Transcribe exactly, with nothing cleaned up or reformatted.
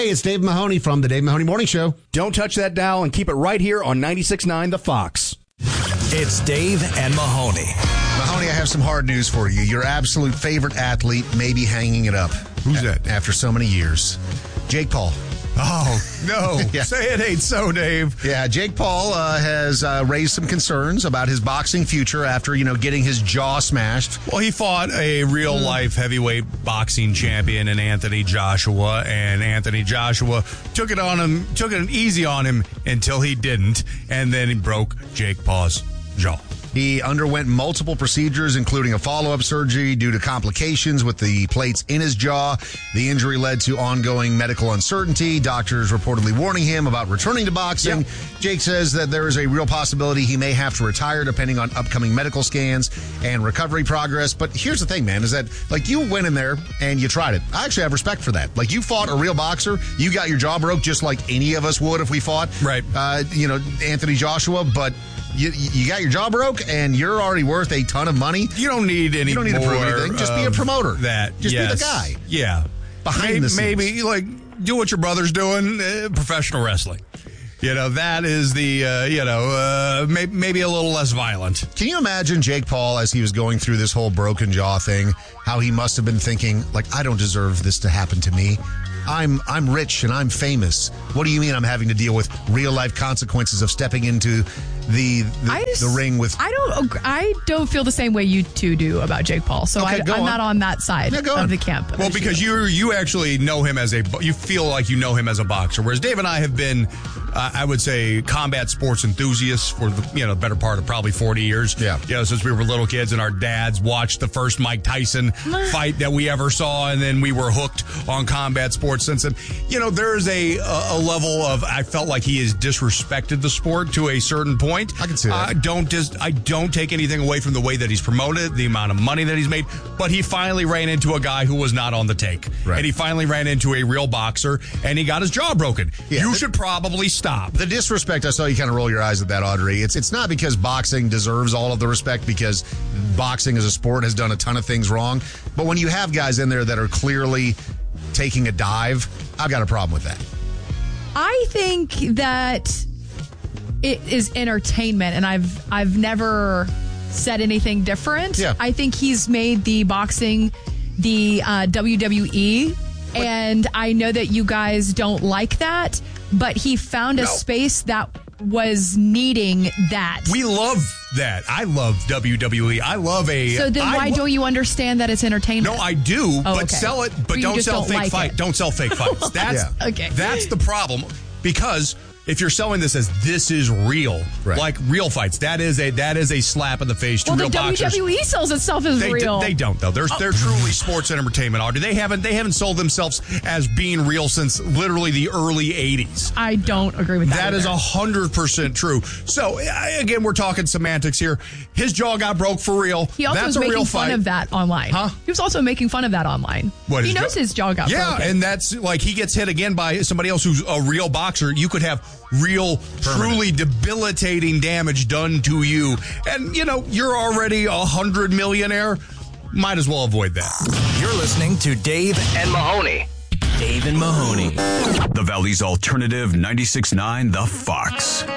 Hey, it's Dave Mahoney from the Dave Mahoney Morning Show. Don't touch that dial and keep it right here on ninety-six point nine The Fox. It's Dave and Mahoney. Mahoney, I have some hard news for you. Your absolute favorite athlete may be hanging it up. Who's that? After so many years. Jake Paul. Oh, no. Yeah. Say it ain't so, Dave. Yeah, Jake Paul uh, has uh, raised some concerns about his boxing future after, you know, getting his jaw smashed. Well, he fought a real-life heavyweight boxing champion in Anthony Joshua, and Anthony Joshua took it on him, took it easy on him until he didn't, and then he broke Jake Paul's jaw. He underwent multiple procedures, including a follow-up surgery due to complications with the plates in his jaw. The injury led to ongoing medical uncertainty. Doctors reportedly warning him about returning to boxing. Yep. Jake says that there is a real possibility he may have to retire depending on upcoming medical scans and recovery progress. But here's the thing, man, is that, like, you went in there and you tried it. I actually have respect for that. Like, you fought a real boxer. You got your jaw broke just like any of us would if we fought. Right. Uh, you know, Anthony Joshua, but... You, you got your jaw broke, and you're already worth a ton of money. You don't need any. You don't need to prove anything. Just be a promoter. That just yes. be the guy. Yeah, behind maybe, the scenes. Maybe like do what your brother's doing. Uh, professional wrestling. You know, that is the uh, you know uh, may, maybe a little less violent. Can you imagine Jake Paul as he was going through this whole broken jaw thing? How he must have been thinking, like, I don't deserve this to happen to me. I'm I'm rich and I'm famous. What do you mean I'm having to deal with real life consequences of stepping into the the, just, the ring with? I don't I don't feel the same way you two do about Jake Paul. So Okay, I, I'm on. not on that side Yeah, go of on. the camp. Well, because you you actually know him as a you feel like you know him as a boxer, whereas Dave and I have been, uh, I would say, combat sports enthusiasts for the you know better part of probably forty years. Yeah, you know, since we were little kids and our dads watched the first Mike Tyson fight that we ever saw, and then we were hooked on combat sports since then. You know, there is a a level of I felt like he has disrespected the sport to a certain point. I can see that. I don't just I don't take anything away from the way that he's promoted, the amount of money that he's made, but he finally ran into a guy who was not on the take, right. and he finally ran into a real boxer, and he got his jaw broken. Yeah, you the, should probably stop. The disrespect, I saw you kind of roll your eyes at that, Audrey. It's it's not because boxing deserves all of the respect, because boxing as a sport has done a ton of things wrong, but when you have guys in there that are clearly taking a dive, I've got a problem with that. I think that it is entertainment, and I've I've never said anything different. Yeah. I think he's made the boxing the uh, W W E, but, and I know that you guys don't like that, but he found a no. space that was needing that. We love that. I love W W E. I love a. So then why I, don't you understand that it's entertainment? No, I do, oh, but okay. sell it. But you don't just sell don't fake like fight. it. Don't sell fake fights. That's Yeah. Okay. That's the problem, because if you're selling this as this is real, right. like real fights, that is a that is a slap in the face to well, real the boxers. W W E sells itself as They, real. they don't though. They're Oh. they're truly sports and entertainment, Audrey. They haven't they haven't sold themselves as being real since literally the early eighties. I don't agree with that. That is either. a hundred percent true. So again, we're talking semantics here. His jaw got broke for real. He also That's was a making real fun fight. of that online. Huh? He was also making fun of that online. What, he his knows jaw? his jaw got Yeah, broken. and that's like he gets hit again by somebody else who's a real boxer. You could have real, truly debilitating damage done to you. And, you know, you're already a hundred millionaire. Might as well avoid that. You're listening to Dave and Mahoney. Dave and Mahoney. The Valley's alternative ninety-six point nine The Fox.